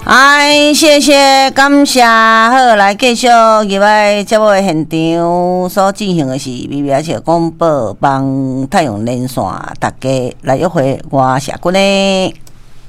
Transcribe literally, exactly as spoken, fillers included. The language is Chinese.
哎，谢谢，感谢。好，来继续入来节目的现场所进行的是微微小广播帮太阳连线，大家来约会我社群呢。